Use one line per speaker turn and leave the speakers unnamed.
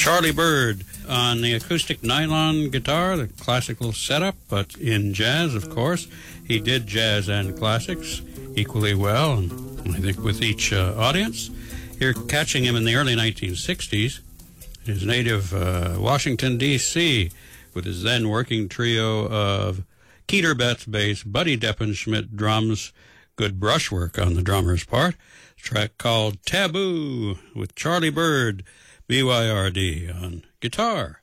Charlie Byrd on the acoustic nylon guitar, the classical setup, but in jazz, of course. He did jazz and classics equally well, and I think with each audience. You're catching him in the early 1960s, his native Washington, D.C., with his then working trio of Keeter Betts bass, Buddy Deppenschmidt drums, good brushwork on the drummer's part. A track called Taboo with Charlie Byrd, BYRD on guitar.